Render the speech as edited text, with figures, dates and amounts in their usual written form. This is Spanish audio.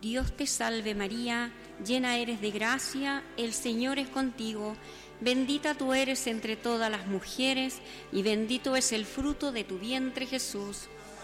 Dios te salve María, llena eres de gracia, el Señor es contigo. Bendita tú eres entre todas las mujeres, y bendito es el fruto de tu vientre, Jesús.